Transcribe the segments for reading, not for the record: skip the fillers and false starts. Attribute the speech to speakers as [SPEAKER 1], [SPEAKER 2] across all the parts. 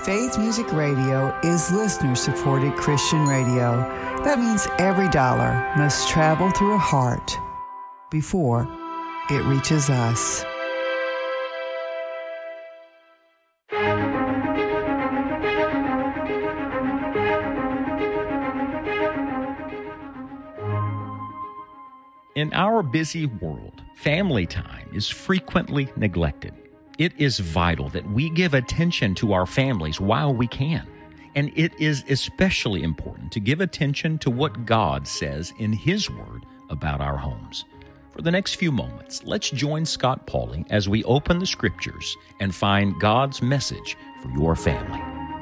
[SPEAKER 1] Faith Music Radio is listener-supported Christian radio. That means every dollar must travel through a heart before it reaches us.
[SPEAKER 2] In our busy world, family time is frequently neglected. It is vital that we give attention to our families while we can. And it is especially important to give attention to what God says in His Word about our homes. For the next few moments, let's join Scott Pauley as we open the Scriptures and find God's message for your family.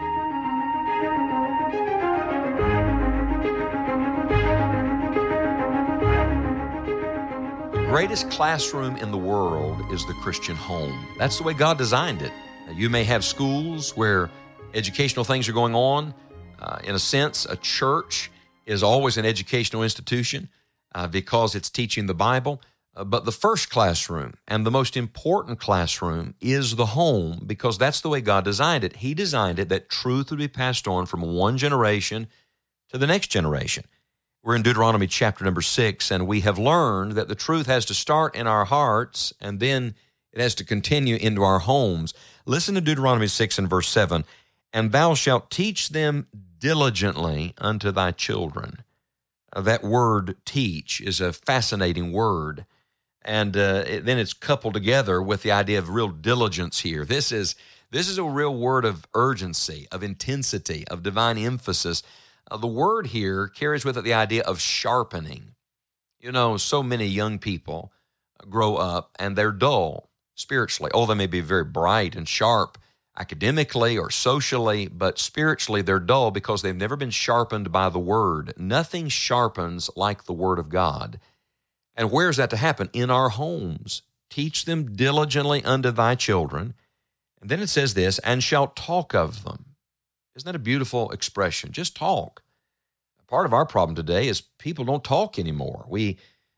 [SPEAKER 3] The greatest classroom in the world is the Christian home. That's the way God designed it. Now, you may have schools where educational things are going on. In a sense, a church is always an educational institution because it's teaching the Bible. But the first classroom and the most important classroom is the home because that's the way God designed it. He designed it that truth would be passed on from one generation to the next generation. We're in Deuteronomy chapter number 6, and we have learned that the truth has to start in our hearts, and then it has to continue into our homes. Listen to Deuteronomy 6 and verse 7. And thou shalt teach them diligently unto thy children. That word teach is a fascinating word, and then it's coupled together with the idea of real diligence here. This is a real word of urgency, of intensity, of divine emphasis. The word here carries with it the idea of sharpening. You know, so many young people grow up and they're dull spiritually. Oh, they may be very bright and sharp academically or socially, but spiritually they're dull because they've never been sharpened by the Word. Nothing sharpens like the Word of God. And where is that to happen? In our homes. Teach them diligently unto thy children. And then it says this, and shalt talk of them. Isn't that a beautiful expression? Just talk. Part of our problem today is people don't talk anymore. We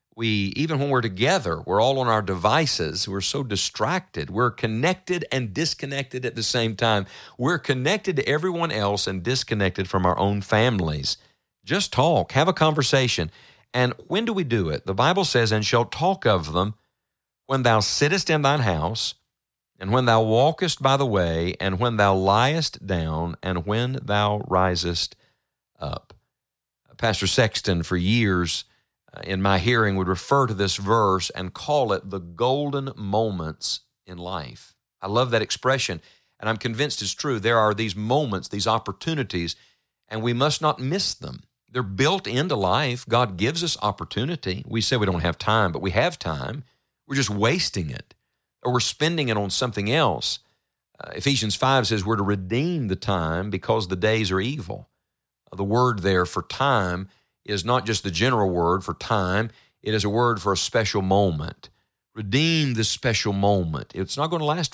[SPEAKER 3] even when we're together, we're all on our devices. We're so distracted. We're connected and disconnected at the same time. We're connected to everyone else and disconnected from our own families. Just talk. Have a conversation. And when do we do it? The Bible says, and shalt talk of them when thou sittest in thine house, and when thou walkest by the way, and when thou liest down, and when thou risest up. Pastor Sexton, for years in my hearing, would refer to this verse and call it the golden moments in life. I love that expression, and I'm convinced it's true. There are these moments, these opportunities, and we must not miss them. They're built into life. God gives us opportunity. We say we don't have time, but we have time. We're just wasting it, or we're spending it on something else. Ephesians 5 says we're to redeem the time because the days are evil. The word there for time is not just the general word for time. It is a word for a special moment. Redeem this special moment. It's not going to last